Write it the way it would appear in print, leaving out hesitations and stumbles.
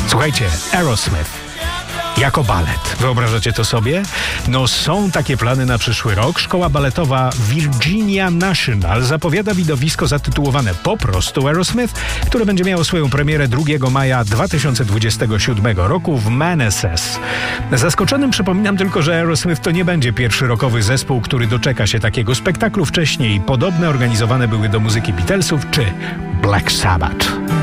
Słuchajcie, Aerosmith jako balet. Wyobrażacie to sobie? No są takie plany na przyszły rok. Szkoła baletowa Virginia National zapowiada widowisko zatytułowane po prostu Aerosmith, które będzie miało swoją premierę 2 maja 2027 roku w Manassas. Zaskoczonym przypominam tylko, że Aerosmith to nie będzie pierwszy rockowy zespół, który doczeka się takiego spektaklu. Wcześniej podobne organizowane były do muzyki Beatlesów czy Black Sabbath.